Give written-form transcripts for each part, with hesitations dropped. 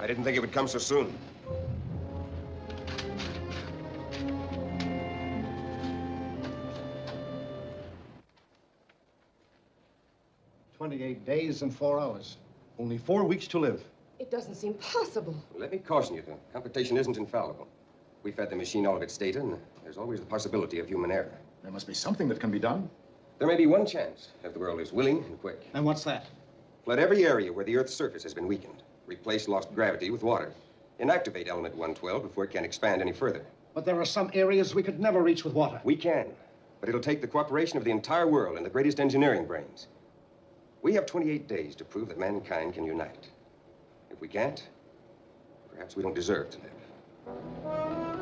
I didn't think it would come so soon. "28 days and 4 hours. Only 4 weeks to live." It doesn't seem possible. Let me caution you, the computation isn't infallible. We fed the machine all of its data, and there's always the possibility of human error. There must be something that can be done. There may be one chance, if the world is willing and quick. And what's that? Flood every area where the Earth's surface has been weakened. Replace lost gravity with water. Inactivate element 112 before it can expand any further. But there are some areas we could never reach with water. We can, but it'll take the cooperation of the entire world and the greatest engineering brains. We have 28 days to prove that mankind can unite. If we can't, perhaps we don't deserve to live.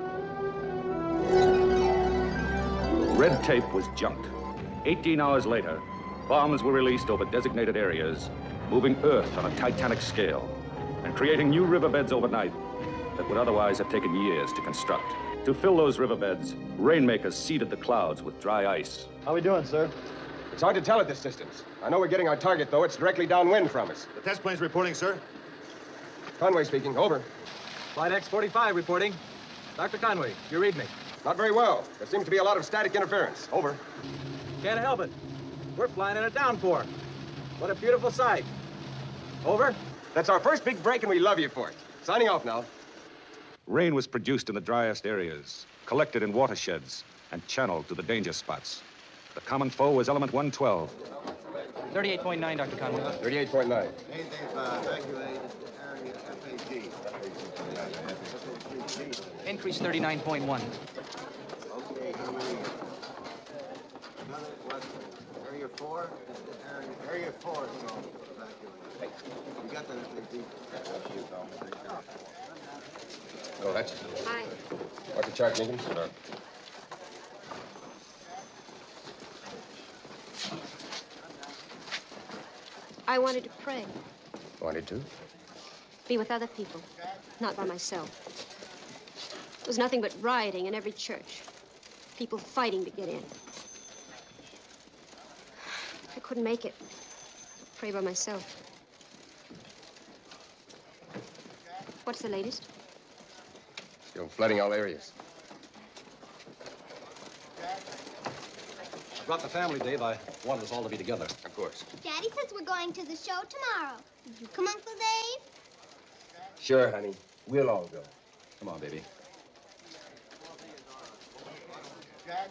Red tape was junked. 18 hours later, bombs were released over designated areas, moving Earth on a titanic scale and creating new riverbeds overnight that would otherwise have taken years to construct. To fill those riverbeds, rainmakers seeded the clouds with dry ice. How we doing, sir? It's hard to tell at this distance. I know we're getting our target, though. It's directly downwind from us. The test plane's reporting, sir. Conway speaking. Over. Flight X-45 reporting. Dr. Conway, you read me? Not very well. There seems to be a lot of static interference. Over. Can't help it. We're flying in a downpour. What a beautiful sight. Over. That's our first big break, and we love you for it. Signing off now. Rain was produced in the driest areas, collected in watersheds, and channeled to the danger spots. The common foe was element 112. 38.9, Dr. Conway. 38.9. They've evacuated area FAG. Increase 39.1. Okay, how many? What? Area 4? Area 4, so evacuated. You got that FAG? Oh, that's... Hi. What's the charge, Jenkins? I wanted to pray, Wanted to? be with other people, not by myself. There was nothing but rioting in every church, people fighting to get in. I couldn't make it. I'd pray by myself. What's the latest? Still flooding all areas. I brought the family, Dave. I wanted us all to be together. Of course. Daddy says we're going to the show tomorrow. Did you come, Uncle Dave? Sure, honey. We'll all go. Come on, baby. Jack,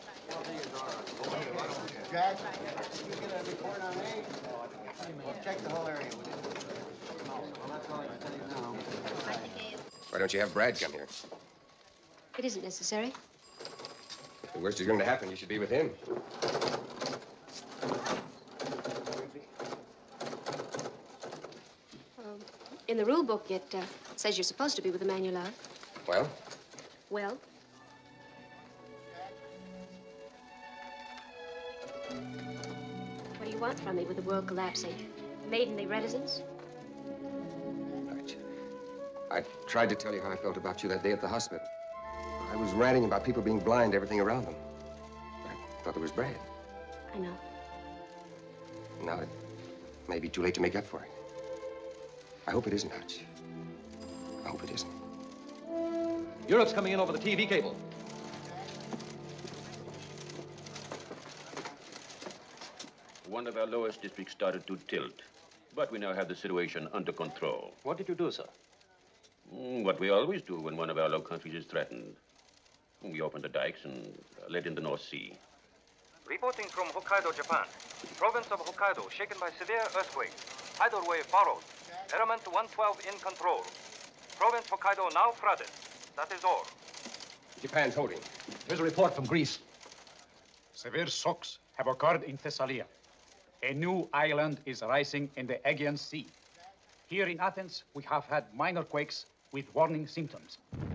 Jack, you get a report on me? We'll check the whole area. Well, that's all I can tell you now. Why don't you have Brad come here? It isn't necessary. If the worst is going to happen, you should be with him. In the rule book, it says you're supposed to be with the man you love. Well? Well? What do you want from me with the world collapsing? Maidenly reticence? I tried to tell you how I felt about you that day at the hospital. I was ranting about people being blind to everything around them. I thought it was Brad. I know. Now it may be too late to make up for it. I hope it isn't, Hutch. I hope it isn't. Europe's coming in over the TV cable. One of our lowest districts started to tilt, but we now have the situation under control. What did you do, sir? What we always do when one of our low countries is threatened. We open the dikes and let in the North Sea. Reporting from Hokkaido, Japan. Province of Hokkaido shaken by severe earthquake. Tidal wave borrowed. Element 112 in control. Province Hokkaido now flooded. That is all. Japan's holding. Here's a report from Greece. Severe shocks have occurred in Thessalia. A new island is rising in the Aegean Sea. Here in Athens, we have had minor quakes with warning symptoms.